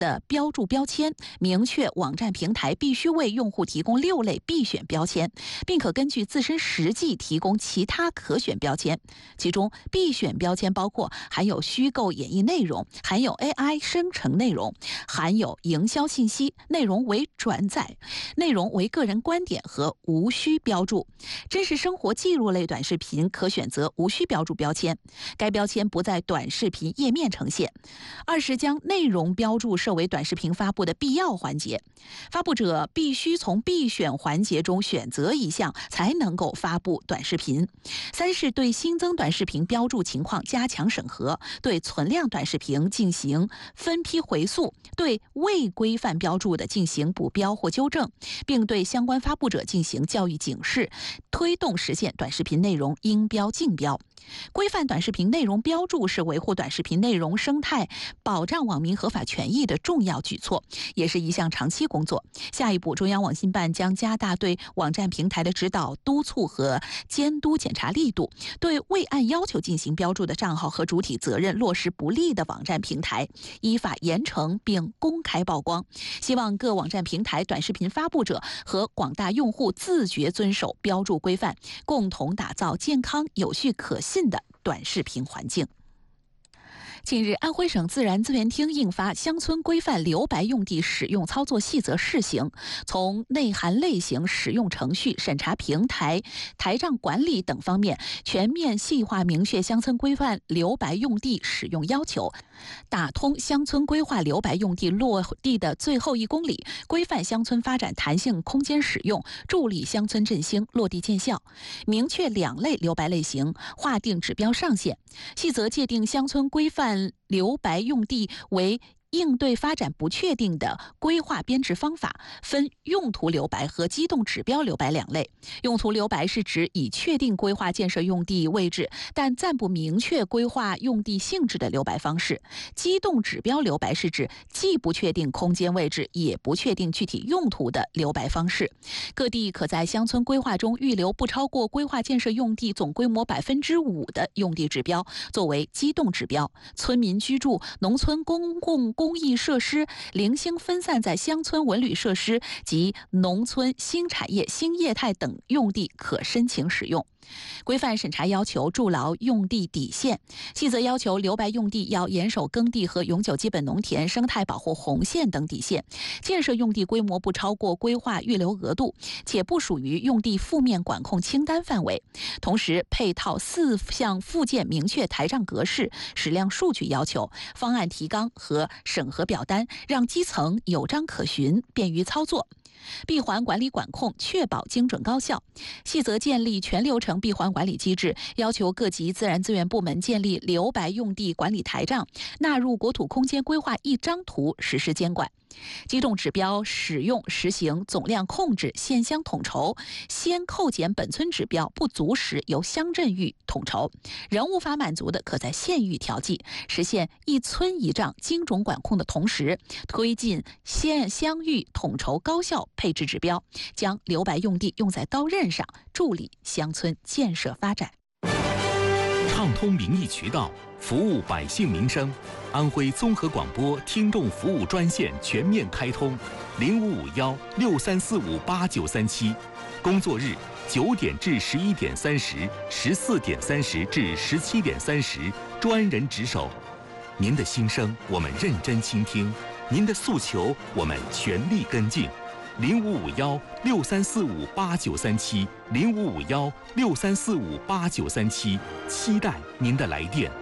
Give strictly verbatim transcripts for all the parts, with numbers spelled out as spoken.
的标注标签，明确网站平台必须为用户提供六类必选标签，并可根据自身实际提供其他可选标签。其中，必选标签包括含有虚构演绎内容、含有 A I 生成内容、含有营销信息、内容为转载、内容为个人观点和无需标注。真实生活记录类短视频可选择无需标注标签，该标签不在短视频页面呈现。二是将内容标注设为短视频发布的必要环节，发布者必须从必选环节中选择一项才能够发布短视频。三是对新增短视频标注情况加强审核，对存量短视频进行分批回溯，对未规范标注的进行补标或纠正，并对相关发布者进行教育警示，推动实现短视频内容应标尽标。规范短视频内容标注是维护短视频内容生态、保障网民合法权益的重要举措，也是一项长期工作。下一步，中央网信办将加大对网站平台的指导、督促和监督检查力度，对未按要求进行标注的账号和主体责任落实不力的网站平台，依法严惩并公开曝光。希望各网站平台、短视频发布者和广大用户自觉遵守标注规范，共同打造健康、有序、可信的短视频环境。近日，安徽省自然资源厅印发《乡村规范留白用地使用操作细则（试行）》，从内涵类型、使用程序、审查平台、台账管理等方面全面细化明确乡村规范留白用地使用要求，打通乡村规划留白用地落地的最后一公里，规范乡村发展弹性空间使用，助力乡村振兴落地见效。明确两类留白类型，划定指标上限。细则界定乡村规范留白用地为应对发展不确定的规划编制方法，分用途留白和机动指标留白两类。用途留白是指已确定规划建设用地位置，但暂不明确规划用地性质的留白方式。机动指标留白是指既不确定空间位置，也不确定具体用途的留白方式。各地可在乡村规划中预留不超过规划建设用地总规模百分之五的用地指标，作为机动指标。村民居住、农村公共公益设施零星分散在乡村文旅设施及农村新产业新业态等用地可申请使用。规范审查要求筑牢用地底线，细则要求留白用地要严守耕地和永久基本农田生态保护红线等底线，建设用地规模不超过规划预留额度，且不属于用地负面管控清单范围。同时，配套四项附件明确台账格式、矢量数据要求、方案提纲和审核表单，让基层有章可循，便于操作。闭环管理管控，确保精准高效。细则建立全流程闭环管理机制，要求各级自然资源部门建立留白用地管理台账，纳入国土空间规划一张图实施监管。机动指标使用实行总量控制、县乡统筹，先扣减本村指标不足时由乡镇域统筹，仍无法满足的可在县域调剂，实现一村一账精准管控的同时，推进县乡域统筹高效配置指标，将留白用地用在刀刃上，助力乡村建设发展。 畅通民意渠道，服务百姓民生。安徽综合广播听众服务专线全面开通，零五五幺六三四五八九三七，工作日九点至十一点三十，十四点三十至十七点三十，专人值守。您的心声我们认真倾听，您的诉求我们全力跟进。零五五幺六三四五八九三七，零五五幺六三四五八九三七，期待您的来电。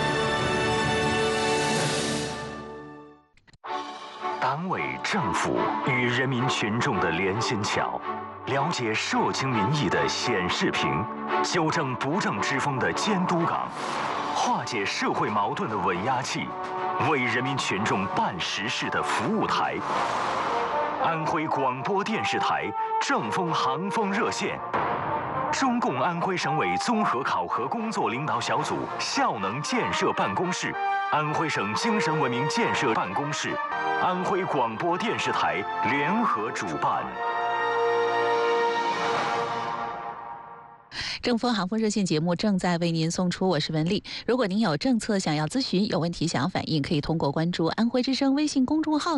党委政府与人民群众的连心桥，了解社情民意的显示屏，纠正不正之风的监督岗，化解社会矛盾的稳压器，为人民群众办实事的服务台。安徽广播电视台正风航风热线，中共安徽省委综合考核工作领导小组效能建设办公室，安徽省精神文明建设办公室，安徽广播电视台联合主办。 正风航风热线节目正在为您送出，我是文丽。如果您有政策想要咨询，有问题想要反映，可以通过关注安徽之声微信公众号。